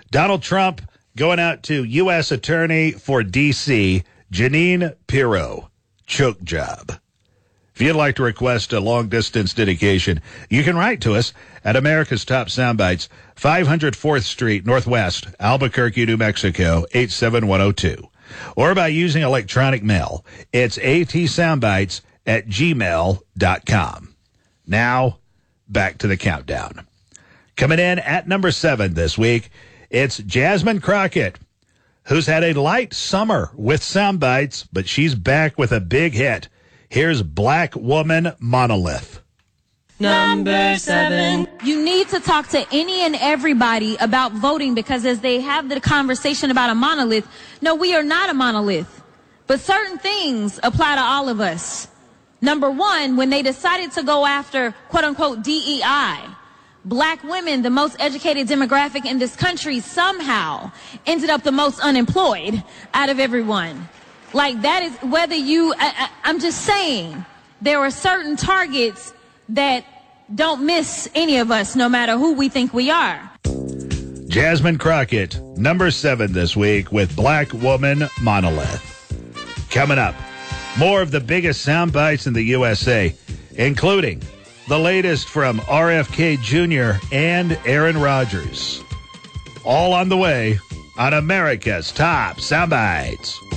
Donald Trump going out to U.S. Attorney for D.C., Jeanine Pirro. Choke job. If you'd like to request a long-distance dedication, you can write to us at America's Top Soundbites, 500 4th Street, Northwest, Albuquerque, New Mexico, 87102. Or by using electronic mail. It's atsoundbites@gmail.com. Now, back to the countdown. Coming in at number 7 this week, it's Jasmine Crockett, who's had a light summer with Soundbites, but she's back with a big hit. Here's Black Woman Monolith. Number 7. You need to talk to any and everybody about voting, because as they have the conversation about a monolith, no, we are not a monolith. But certain things apply to all of us. Number 1, when they decided to go after, quote unquote, DEI, black women, the most educated demographic in this country, somehow ended up the most unemployed out of everyone. Like, that is whether you, I'm just saying, there are certain targets that don't miss any of us, no matter who we think we are. Jasmine Crockett, number 7 this week with Black Woman Monolith. Coming up, more of the biggest sound bites in the USA, including the latest from RFK Jr. and Aaron Rodgers. All on the way on America's Top Soundbites.